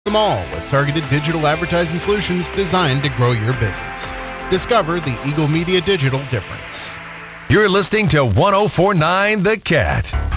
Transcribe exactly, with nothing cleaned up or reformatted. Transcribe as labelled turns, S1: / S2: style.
S1: them all with targeted digital advertising solutions designed to grow your business. Discover the Eagle Media Digital difference.
S2: You're listening to one oh four point nine The Cat.